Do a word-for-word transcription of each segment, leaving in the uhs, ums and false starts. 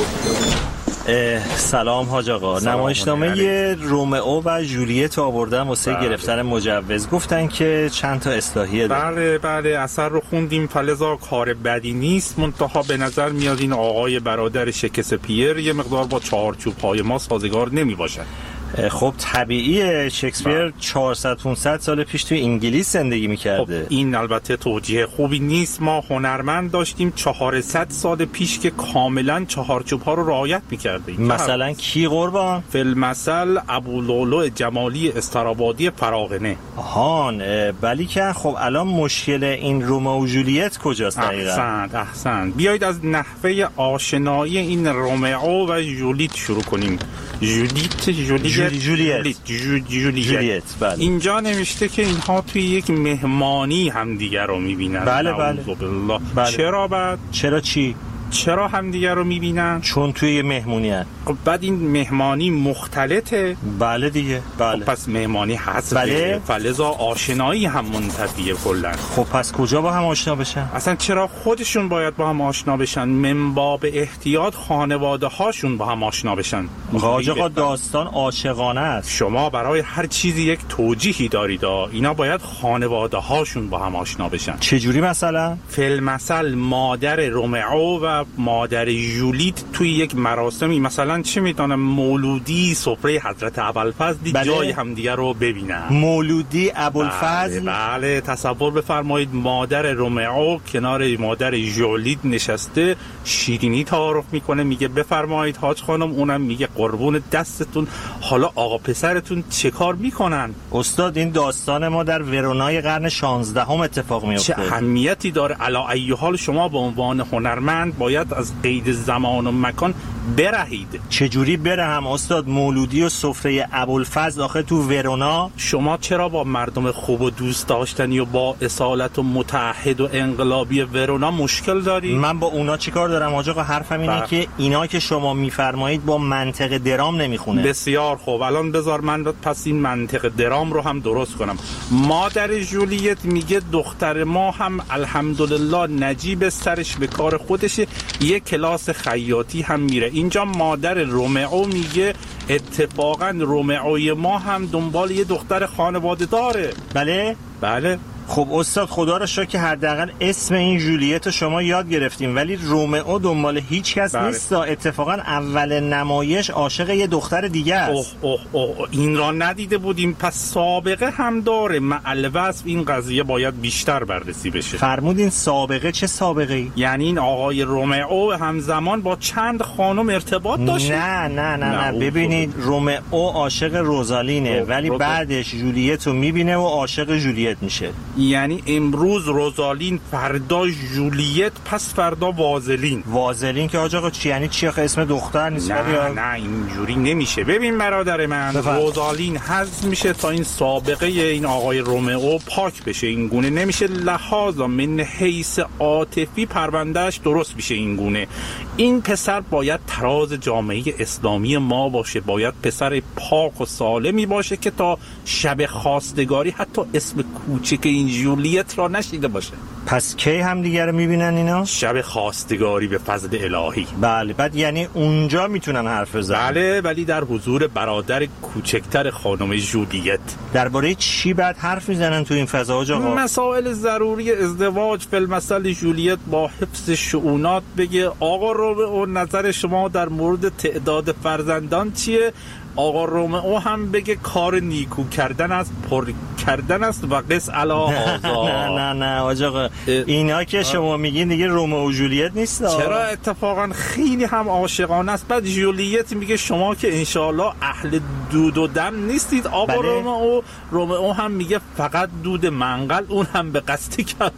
سلام حاج آقا، نمایشنامه رومئو و جولیت آوردم واسه بله. گرفتن مجوز. گفتن که چند تا اصلاحیه داره. بله بله اثر رو خوندیم، فلزا کار بدی نیست، منتها به نظر میاد این آقای برادر شکسپیر یه مقدار با چارچوب‌های ما سازگار نمی باشد. خب طبیعیه، شکسپیر چهارصد پانصد سال پیش توی انگلیس زندگی میکرده. خب این البته توجیه خوبی نیست. ما هنرمند داشتیم چهارصد سال پیش که کاملا چهارچوب ها رو رعایت میکرده. مثلا کی قربان؟ فیلمثل ابولولو جمالی استرابادی فراغنه. آهان، ولی که خب الان مشکل این رومئو و جولیت کجاست دقیقاً؟ احسنت احسنت بیایید از نحوه آشنایی این رومئو و جولیت شروع کنیم. جولیت جولیت جولیت جولیت جولیت بله. اینجا نوشته که اینها توی یک مهمانی همدیگر رو میبینن. بله بله. بله. چرا بعد؟ چرا چی؟ چرا همدیگر رو میبینن؟ چون توی یه مهمونی هست. خب بعد این مهمانی مختلطه؟ بله دیگه بله. خب پس مهمانی هست. بله. فلزا آشنایی هم منتفیه کلن. خب پس کجا با هم آشنا بشن؟ اصلا چرا خودشون باید با هم آشنا بشن؟ من باب احتیاط خانواده هاشون با هم آشنا بشن. حاج آقا داستان عاشقانه است. شما برای هر چیزی یک توجیهی دارید. اینا باید خانواده هاشون با هم آشنا بشن. چجوری مثلا؟ فیلمثل مادر رومئو و مادر جولیت توی یک مراسمی، مثلا چه میدونم مولودی سفره حضرت ابوالفضل بله. جای همدیگه رو ببینن. مولودی ابوالفضل بله, بله تصور بفرمایید مادر رومئو کنار مادر جولیت نشسته شیرینی تعارف میکنه، میگه بفرمایید حاج خانم، اونم میگه قربون دستتون، حالا آقا پسرتون چه کار میکنن؟ استاد این داستان ما در ورونای قرن شانزدهم اتفاق میفته. چه اهمیتی داره؟ علی ای حال شما به عنوان هنرمند باید از قید زمان و مکان برهید. چجوری برهم استاد؟ مولودی و سفره ابوالفضل آخه تو ورونا. شما چرا با مردم خوب و دوست داشتنی و با اصالت و متحد و انقلابی ورونا مشکل داری؟ من با اونا چیکار دارم حاج آقا؟ حرفم اینه بله. که اینا که شما میفرمایید با منطق درام نمیخونه. بسیار خوب، الان بذار من پس این منطق درام رو هم درست کنم. مادر جولیت میگه دختر ما هم الحمدلله نجیب سرش به کار خودشه، یک کلاس خیاطی هم میره. اینجا مادر رومئو میگه اتفاقا رومئوی ما هم دنبال یه دختر خانواده داره. بله بله. خب استاد خدا رو شکر که حداقل اسم این جولیت رو شما یاد گرفتیم، ولی رومئو دنبال هیچ کس بله. نیست. اتفاقا اول نمایش عاشق یه دختر دیگه است. اوه اوه اوه این را ندیده بودیم، پس سابقه هم داره. معلوصف این قضیه باید بیشتر بررسی بشه. فرمودین سابقه چه سابقه ای؟ یعنی این آقای رومئو همزمان با چند خانم ارتباط داشته؟ نه نه نه نه, نه. ببینید رومئو عاشق روزالینه ولی روزال. بعدش جولیت رو میبینه و عاشق جولیت میشه. یعنی امروز روزالین، فردا جولیت، پس فردا وازلین. وازلین که آقا چی یعنی چی؟ اسم دختر نیست. نه یا... نه اینجوری نمیشه. ببین برادر من، روزالین حذف میشه تا این سابقه این آقای رومئو پاک بشه. این گونه نمیشه، لحاظا من حیث عاطفی پروندهش درست میشه. این گونه این پسر باید تراز جامعه اسلامی ما باشه، باید پسر پاک و سالمی باشه که تا شب خواستگاری حتی اسم کوچک این جولیت را نشیده باشه. پس کی هم دیگه رو میبینن اینا؟ شب خواستگاری به فضل الهی. بله. بعد یعنی اونجا میتونن حرف بزنن؟ بله، ولی در حضور برادر کوچکتر خانم جولیت. درباره چی بعد حرف میزنن تو این فضا آقا؟ مسائل ضروری ازدواج. فیلمثل جولیت با حفظ شؤونات بگه آقا رومئو نظر شما در مورد تعداد فرزندان چیه؟ آقا رومئو هم بگه کار نیکو کردن است، پر کردن است و قص علی هذا. نه نه نه آقا اینا که شما میگین دیگه رومئو و جولیت نیست. چرا؟ اتفاقا خیلی هم عاشقانه است. بعد جولیت میگه شما که انشالله اهل دود و دم نیستید. آقا بله. رومئو رومئو هم میگه فقط دود منقل، اون هم به قصد کرد.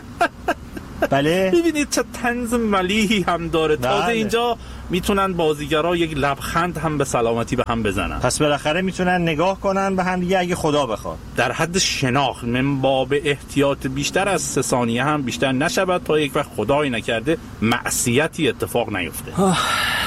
بله. ببینید چه طنز ملیحی هم داره. بله. تازه اینجا میتونن بازیگرا یک لبخند هم به سلامتی به هم بزنن. پس بالاخره میتونن نگاه کنن به هم دیگه اگه خدا بخواد. در حد شناخت، من باب احتیاط بیشتر از سه ثانیه هم بیشتر نشود تا یک وقت خدایی نکرده معصیتی اتفاق نیفته.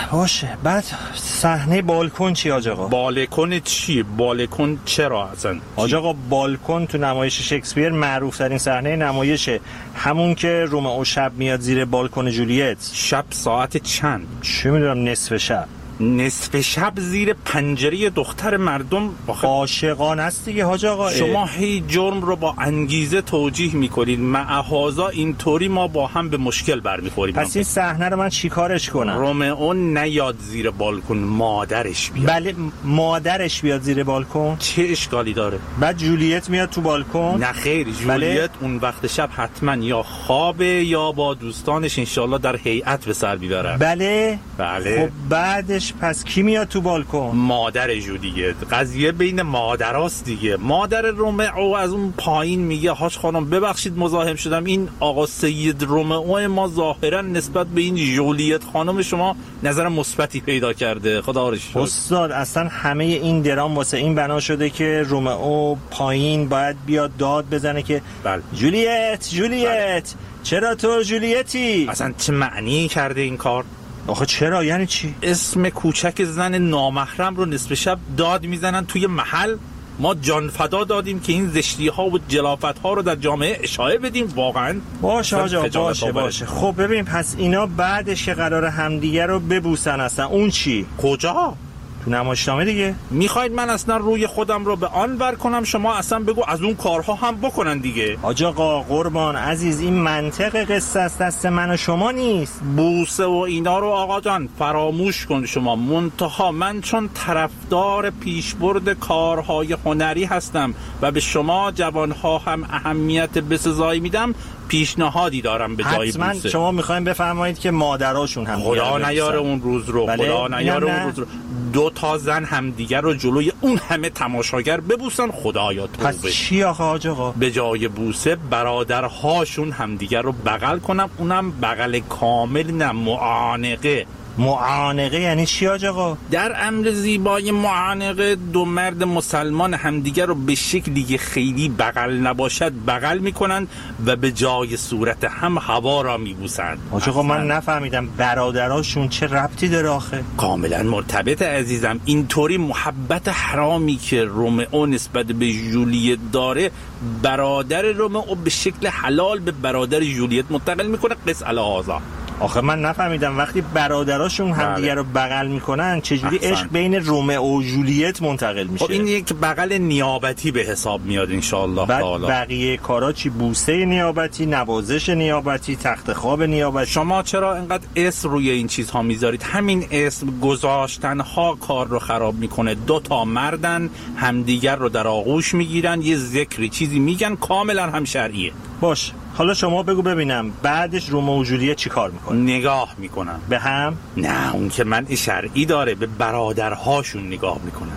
باشه. بعد صحنه بالکن چی حاج آقا؟ بالکن چی؟ بالکن چرا اصلا؟ حاج آقا بالکن تو نمایش شکسپیر معروف ترین صحنه نمایشه، همون که رومئو شب میاد زیر بالکن جولیت. شب ساعت چند؟ چه میدونم، نصف شب. نصف شب زیر پنجره دختر مردم عاشقانه است دیگه حاج آقا. شما هی جرم رو با انگیزه توجیه میکنید، معهازا اینطوری ما با هم به مشکل برمیخوریم. پس این صحنه رو من چیکارش کنم؟ رومئو نیاد زیر بالکن، مادرش بیاد. بله مادرش بیاد زیر بالکن. چه اشکالی داره؟ بعد جولیت میاد تو بالکن؟ نه خیر، جولیت بله؟ اون وقت شب حتما یا خوابه یا با دوستانش انشالله در هیئت به سر میبرن. بله بله. خب بعدش پس کی میاد تو بالکن؟ مادرش دیگه. قضیه بین مادراست دیگه. مادر رومئو از اون پایین میگه هاش خانم ببخشید مزاحم شدم، این آقا سید رومئو ما ظاهرا نسبت به این جولیت خانم شما نظر مثبتی پیدا کرده. خدا رو شکر. استاد اصلا همه این درام واسه این بنا شده که رومئو پایین باید بیاد داد بزنه که بله. جولیت جولیت بله. چرا تو جولیتی؟ اصلا چه معنی کرده این کار؟ آخه چرا؟ یعنی چی؟ اسم کوچک زن نامحرم رو نصف شب داد میزنن توی محل. ما جان فدا دادیم که این زشتی ها و جلافت ها رو در جامعه اشاعه بدیم. واقعا باشه آجا باشه باشه. خب ببین پس اینا بعدش که قرار همدیگه رو ببوسن اصلا اون چی؟ کجا؟ تو نمایشنامه دیگه. میخواید من اصلا روی خودم رو به آن بر کنم؟ شما اصلا بگو از اون کارها هم بکنن دیگه. حاج آقا قربان عزیز این منطق قصه است، دست من و شما نیست. بوسه و اینا رو آقا جان فراموش کن شما. منتها من چون طرفدار پیشبرد کارهای هنری هستم و به شما جوانها هم اهمیت بسزایی میدم، پیشنهادی دارم به جای بوسه. حتما شما میخواین بفرمایید که مادراشون هم خدا نیاره اون روز رو. بله؟ خدا نیاره اون روز رو دو تا زن همدیگر رو جلوی اون همه تماشاگر ببوسن. خدایا توبه. پس چی آخه حاج آقا؟ به جای بوسه برادرهاشون همدیگر رو بغل کنم، اونم بغل کامل، نه معانقه. معانقه یعنی چی حاج آقا؟ در امر زیبای معانقه دو مرد مسلمان همدیگر رو به شکلی که خیلی بغل نباشد بغل میکنن و به جای صورت هم هوا را میبوسند. حاج آقا من نفهمیدم برادراشون چه ربطی داره آخه؟ کاملا مرتبط عزیزم. اینطوری محبت حرامی که رومئو نسبت به جولیت داره، برادر رومئو به شکل حلال به برادر جولیت منتقل میکنه. قص الهذا. آخه من نفهمیدم وقتی برادراشون همدیگه رو بغل میکنن چجوری عشق بین رومئو و جولیت منتقل میشه؟ خب این یک بغل نیابتی به حساب میاد انشاءالله. بعد تعالی بقیه کارا چی؟ بوسه نیابتی، نوازش نیابتی، تخت خواب نیابتی. شما چرا اینقدر اسم روی این چیزها میذارید؟ همین اسم گذاشتن ها کار رو خراب میکنه. دو تا مردن همدیگر رو در آغوش میگیرن، یه ذکری چیزی میگن، کاملا هم شرعیه. باش حالا شما بگو ببینم بعدش رومئو و جولیت چی کار میکنن؟ نگاه میکنن به هم؟ نه اون که منع شرعی داره، به برادرهاشون نگاه میکنن.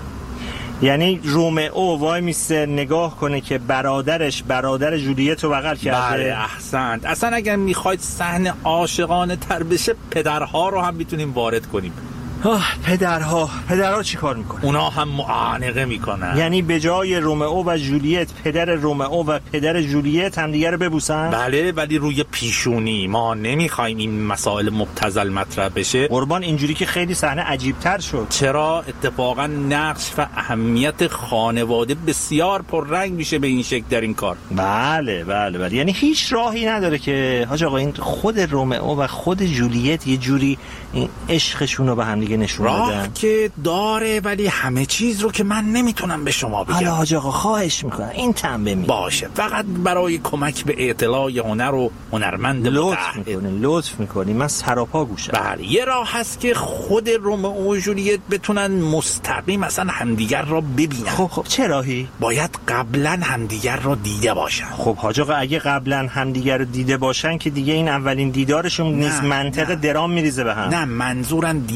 یعنی رومئو وای میسته نگاه کنه که برادرش برادر جولیت رو بغل کرده. بله احسنت. اصلا اگر میخواید صحنه عاشقانه تر بشه پدرها رو هم میتونیم وارد کنیم. آه پدرها پدرها چی کار میکنن؟ اونا هم معانقه میکنن. یعنی به جای رومئو و جولیت پدر رومئو و پدر جولیت هم دیگه رو ببوسن؟ بله ولی روی پیشونی. ما نمیخوایم این مسائل مبتذل مطرح بشه. قربان اینجوری که خیلی صحنه عجیب تر شد. چرا؟ اتفاقا نقش و اهمیت خانواده بسیار پررنگ میشه به این شکل در این کار. بله بله بله. یعنی هیچ راهی نداره که حاج آقا این خود رومئو و خود جولیت یه جوری این عشقشون رو به هم دیگه نشون بدن؟ راه که داره ولی همه چیز رو که من نمیتونم به شما بگم. حالا حاج آقا خواهش میکنم این تنبه می باشه، فقط برای کمک به اطلاع هنر و هنرمند لطف میکنی لطف میکنی من سراپا گوشم. بله یه راه هست که خود رومئو و جولیت بتونن مستقیم مثلا همدیگر را ببینن. خب خب چه راهی؟ باید قبلا همدیگر را دیده باشن. خب حاج آقا اگه قبلا همدیگر رو دیده باشن که دیگه این اولین دیدارشون نیست، منطق درام میریزه به هم. نه منظورم دیدن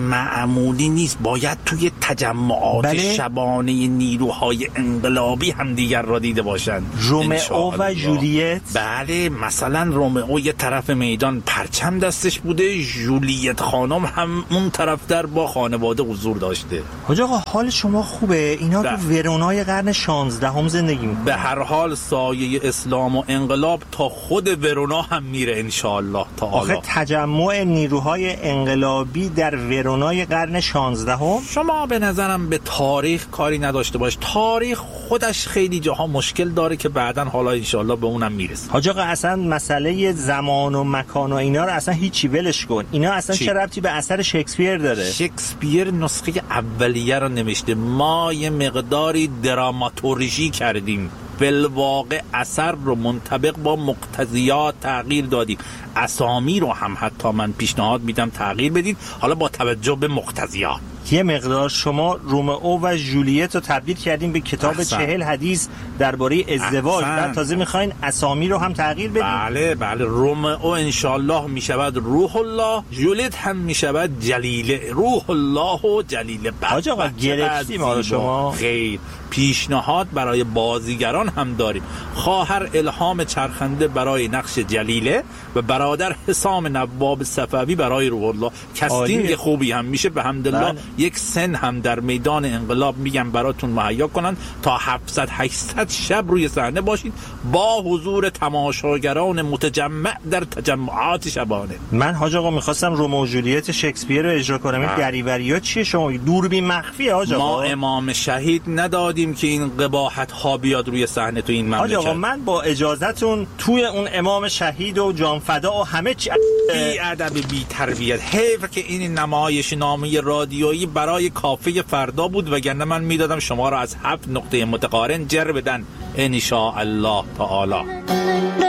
معمولی نیست، باید توی تجمعات بله؟ شبانه نیروهای انقلابی هم دیگر را دیده باشند. رومئو و جولیت. بله، مثلا رومئو یه طرف میدان پرچم دستش بوده، جولیت خانم هم اون طرف در با خانواده حضور داشته. حاج آقا حال شما خوبه؟ اینا تو ورونای قرن شانزدهم زندگی میکنن. به هر حال سایه اسلام و انقلاب تا خود ورونا هم میره انشاءالله تعالی. آخه تجمع نیروهای انقلابی در ورونای قرن شانزدهم؟ شما به نظرم به تاریخ کاری نداشته باش. تاریخ خودش خیلی جاها مشکل داره که بعداً حالا انشاءالله به اونم میرسه. حاج آقا اصلا مسئله زمان و مکان و اینا رو اصلا هیچی ولش کن. اینا اصلا چی؟ چه ربطی به اثر شکسپیر داره؟ شکسپیر نسخه اولیه رو نوشته، ما یه مقداری دراماتورژی کردیم، بالواقع اثر رو منطبق با مقتضیات تغییر دادیم. اسامی رو هم حتی من پیشنهاد میدم تغییر بدید، حالا با توجه به مقتضیات. یه مقدار شما رومئو و جولیت رو تبدیل کردیم به کتاب احسن. چهل حدیث درباره ازدواج، بعد تازه میخواین اسامی رو هم تغییر بدید. بله بله، رومئو انشالله میشود روح الله، جولیت هم میشود جلیله. روح الله و جلیله. حاج آقا گرفتیم ما رو شما. خیر، پیشنهاد برای بازیگران هم داریم. خواهر الهام چرخنده برای نقش جلیله و برادر حسام نواب صفوی برای روح الله. کاستینگ خوبی هم میشه به حمدالله. یک سن هم در میدان انقلاب میگم براتون مهیا کنن تا هفتصد هشتصد شب روی صحنه باشید با حضور تماشاگران متجمع در تجمعات شبانه. من حاج آقا میخواستم رومئو و جولیت شکسپیر رو اجرا کنم. این دریوری‌ها چیه شما؟ دوربین مخفیه حاج آقا. ما امام شهید ندادیم که این قباحت ها بیاد روی صحنه تو این مملکت. حاج آقا من با اجازهتون توی اون امام شهید و جانفدا و همه چی بی ادب بی تربیت. حیف که این نمایش نامه رادیویی برای کافه فردا بود، وگرنه من میدادم شما را از هفت نقطه متقارن جر بدن ان شاء الله تعالی.